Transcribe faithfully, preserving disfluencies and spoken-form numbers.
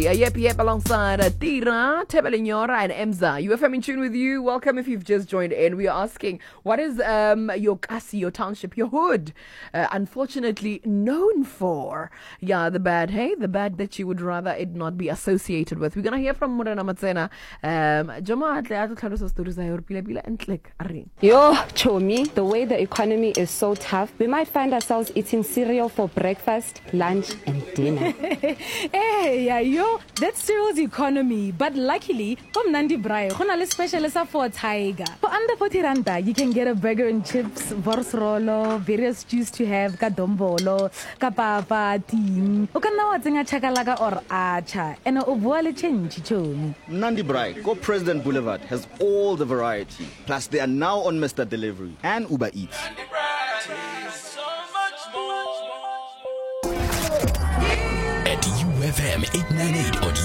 Yep, yep, alongside uh, Tira, Tebelenyora, and Emza. U F M in tune with you. Welcome if you've just joined in. We are asking, what is um your kasi, your township, your hood, uh, unfortunately known for? Yeah, the bad, hey, the bad that you would rather it not be associated with. We're going to hear from Morena Matsena. Um, Yo, Chomi, the way the economy is so tough, we might find ourselves eating cereal for breakfast, lunch, and dinner. Hey, yeah, yo, that's cereal's economy. But luckily, from Nandi Brayo, we specialist for Tiger. For under forty randa, you can get a burger and chips, vorsrolo, various stews to have, kadombolo, kapapa, ting, ukanawatinga chakalaka or acha, and a ubuale change, Chomi. Nandi Braai, Go President Boulevard has all the variety. Plus, they are now on Mister Delivery and Uber Eats. At U F M eight ninety-eight